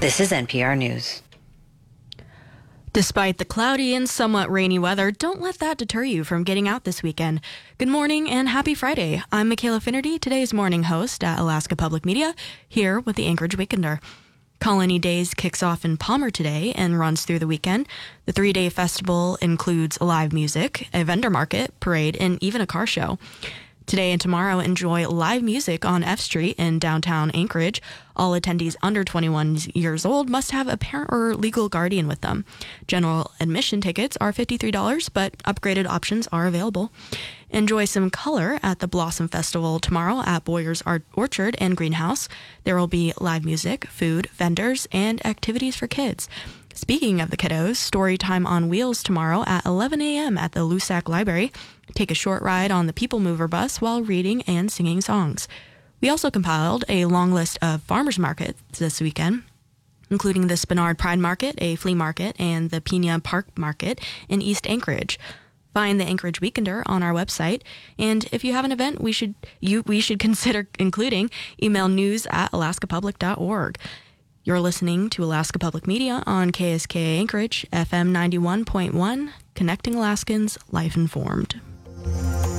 This is NPR News. Despite the cloudy and somewhat rainy weather, don't let that deter you from getting out this weekend. Good morning and happy Friday. I'm Michaela Finnerty, today's morning host at Alaska Public Media, here with the Anchorage Weekender. Colony Days kicks off in Palmer today and runs through the weekend. The 3-day festival includes live music, a vendor market, parade, and even a car show. Today and tomorrow, enjoy live music on F Street in downtown Anchorage. All attendees under 21 years old must have a parent or legal guardian with them. General admission tickets are $53, but upgraded options are available. Enjoy some color at the Blossom Festival tomorrow at Boyer's Orchard and Greenhouse. There will be live music, food, vendors, and activities for kids. Speaking of the kiddos, story time on wheels tomorrow at 11 a.m. at the Lusac Library. Take a short ride on the People Mover bus while reading and singing songs. We also compiled a long list of farmers markets this weekend, including the Spenard Pride Market, a flea market, and the Pina Park Market in East Anchorage. Find the Anchorage Weekender on our website, and if you have an event we should consider including, email news@alaskapublic.org. You're listening to Alaska Public Media on KSKA Anchorage, FM 91.1, connecting Alaskans, life informed.